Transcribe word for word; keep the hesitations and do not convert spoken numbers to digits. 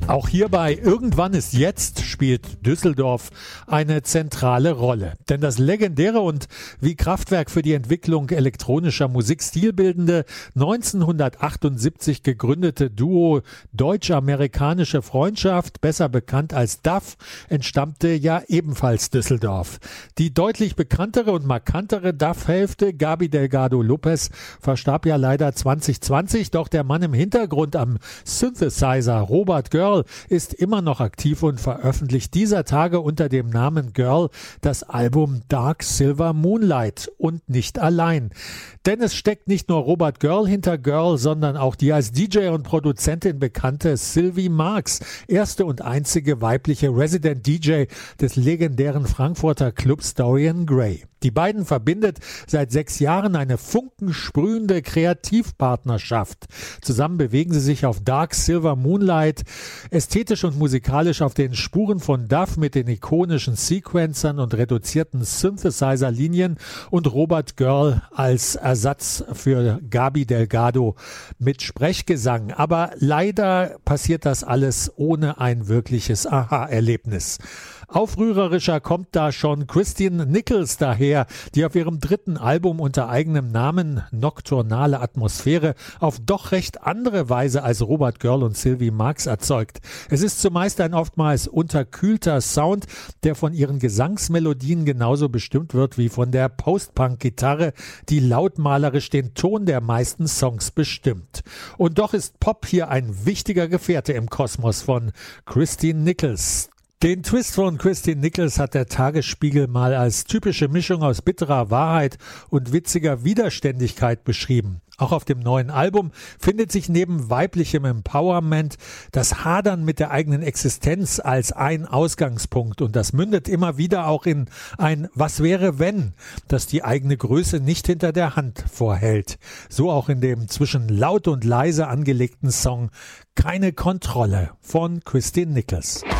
Auch hierbei Irgendwann ist jetzt spielt Düsseldorf eine zentrale Rolle. Denn das legendäre und wie Kraftwerk für die Entwicklung elektronischer Musik stilbildende neunzehnhundertachtundsiebzig gegründete Duo Deutsch-Amerikanische Freundschaft, besser bekannt als D A F, entstammte ja ebenfalls Düsseldorf. Die deutlich bekanntere und markantere D A F-Hälfte, Gaby Delgado Lopez, verstarb ja leider zwanzig zwanzig, doch der Mann im Hintergrund am Synthesizer, Robert Girl, ist immer noch aktiv und veröffentlicht dieser Tage unter dem Namen Girl das Album Dark Silver Moonlight und nicht allein. Denn es steckt nicht nur Robert Girl hinter Girl, sondern auch die als D J und Produzentin bekannte Sylvie Marx, erste und einzige weibliche Resident D J des legendären Frankfurter Clubs Dorian Gray. Die beiden verbindet seit sechs Jahren eine funkensprühende Kreativpartnerschaft. Zusammen bewegen sie sich auf Dark Silver Moonlight, ästhetisch und musikalisch auf den Spuren von D A F mit den ikonischen Sequencern und reduzierten Synthesizer-Linien und Robert Girl als Ersatz für Gaby Delgado mit Sprechgesang. Aber leider passiert das alles ohne ein wirkliches Aha-Erlebnis. Aufrührerischer kommt da schon Christine Nichols daher, die auf ihrem dritten Album unter eigenem Namen Nocturnale Atmosphäre auf doch recht andere Weise als Robert Girl und Sylvie Marx erzeugt. Es ist zumeist ein oftmals unterkühlter Sound, der von ihren Gesangsmelodien genauso bestimmt wird wie von der Post-Punk-Gitarre, die lautmalerisch den Ton der meisten Songs bestimmt. Und doch ist Pop hier ein wichtiger Gefährte im Kosmos von Christine Nichols. Den Twist von Christine Nichols hat der Tagesspiegel mal als typische Mischung aus bitterer Wahrheit und witziger Widerständigkeit beschrieben. Auch auf dem neuen Album findet sich neben weiblichem Empowerment das Hadern mit der eigenen Existenz als ein Ausgangspunkt, und das mündet immer wieder auch in ein Was wäre wenn, das die eigene Größe nicht hinter der Hand vorhält. So auch in dem zwischen laut und leise angelegten Song Keine Kontrolle von Christine Nichols.